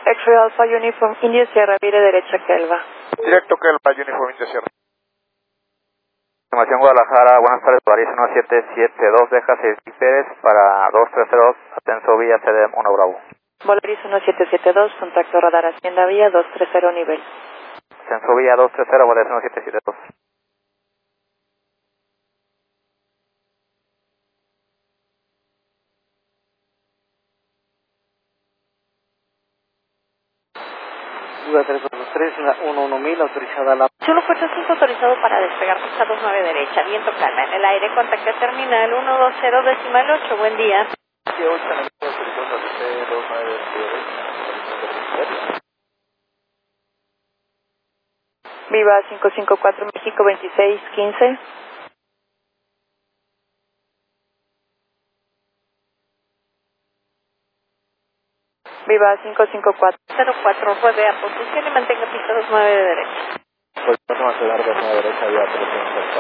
X-Ray Alpha Uniform India Sierra, vire derecha Kelva. Directo Kelva, Uniform India Sierra. Información Guadalajara, buenas tardes, París 1772, deja 6 Pérez para 230, ascenso vía CDM 1 Bravo. Volaris 1772, contacto radar Hacienda vía 230 nivel. Ascenso vía 230, Volaris 1772. Duda 343, 11.000, autorizada la... Solo Fuerza 5 autorizado para despegar pista 29 derecha, viento calma en el aire, contacto terminal 120 decimal 8, buen día. 8, autorizado a 29 derecha. Viva 554 México 2615. Viva 554 04, juegue a posición y mantenga pista 29 de derecha. Pues vamos a quedar 29 derecha, ya 300.